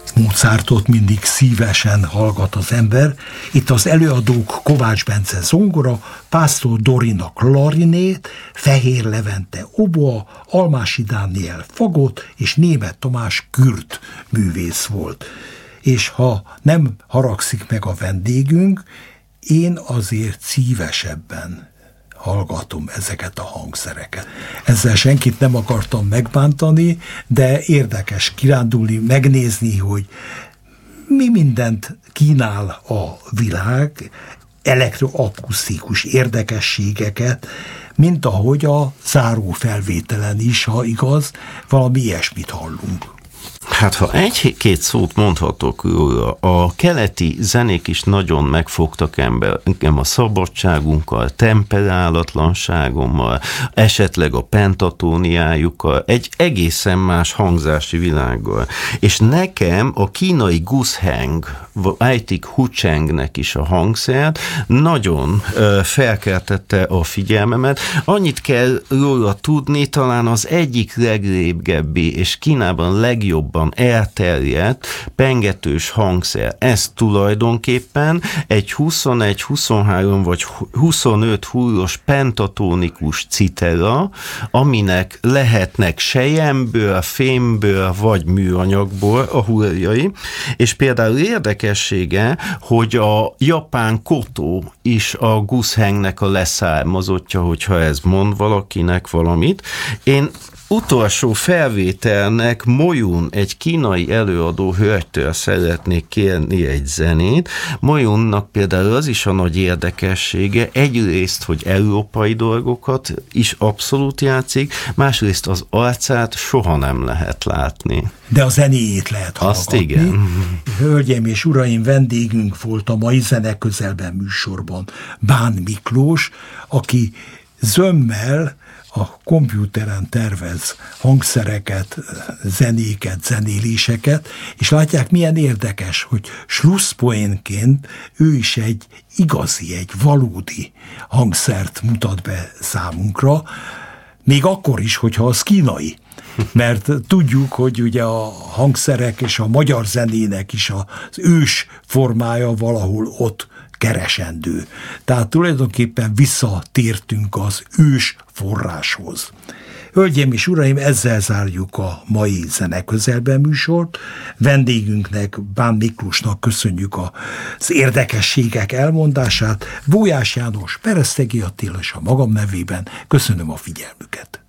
Mozartot mindig szívesen hallgat az ember. Itt az előadók Kovács Bence zongora, Pásztor Dorina klarinét, Fehér Levente oboa, Almási Dániel fagot és Németh Tamás kürt művész volt. És ha nem haragszik meg a vendégünk, én azért szívesebben hallgatom ezeket a hangszereket. Ezzel senkit nem akartam megbántani, de érdekes kirándulni, megnézni, hogy mi mindent kínál a világ, elektroakusztikus érdekességeket, mint ahogy a záró felvételen is, ha igaz, valami ilyesmit hallunk. Hát, ha egy-két szót mondhatok róla, a keleti zenék is nagyon megfogtak engem a szabadságunkkal, temperálatlanságommal, esetleg a pentatóniájukkal, egy egészen más hangzási világgal. És nekem a kínai gusheng, Aitik Huchengnek is a hangszert nagyon felkeltette a figyelmemet. Annyit kell róla tudni, talán az egyik legrégebbi és Kínában legjobban elterjedt pengetős hangszer. Ez tulajdonképpen egy 21, 23 vagy 25 húros pentatonikus citera, aminek lehetnek selyemből, fémből vagy műanyagból a húrjai, és például érdekessége, hogy a japán kotó is a gushengnek a leszármazottja, hogyha ez mond valakinek valamit. Én utolsó felvételnek Moyun, egy kínai előadó hölgytől szeretnék kérni egy zenét. Moyunnak például az is a nagy érdekessége, egyrészt, hogy európai dolgokat is abszolút játszik, másrészt az arcát soha nem lehet látni. De a zenéjét lehet hallgatni. Azt igen. Hölgyeim és uraim, vendégünk volt a mai Zene Közelben műsorban Bán Miklós, aki zömmel a kompjúteren tervez hangszereket, zenéket, zenéléseket, és látják, milyen érdekes, hogy slusszpoénként ő is egy igazi, egy valódi hangszert mutat be számunkra, még akkor is, hogyha az kínai. Mert tudjuk, hogy ugye a hangszerek és a magyar zenének is az ős formája valahol ott keresendő. Tehát tulajdonképpen visszatértünk az ős forráshoz. Hölgyeim és uraim, ezzel zárjuk a mai Zene Közelben műsort. Vendégünknek, Bán Miklósnak köszönjük az érdekességek elmondását. Bójás János, Peresztegi Attila és a magam nevében köszönöm a figyelmüket.